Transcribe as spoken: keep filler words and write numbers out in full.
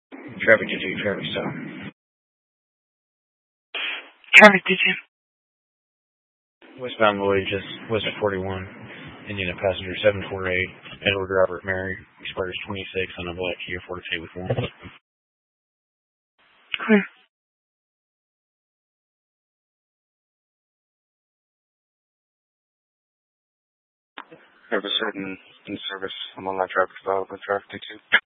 Traffic to two, traffic stop. Traffic to two. Westbound Lloyd, just west of forty-one. Indiana passenger seven four eight. Edward Robert Mary, expires twenty-six on a black Kia Forte with one. Clear. Have a certain in service. I'm on that traffic stop with traffic to two.